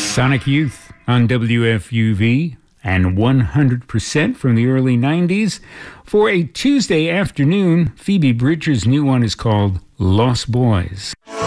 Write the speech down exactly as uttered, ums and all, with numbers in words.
Sonic Youth on W F U V and one hundred percent from the early nineties. For a Tuesday afternoon, Phoebe Bridgers' new one is called Lost Boys.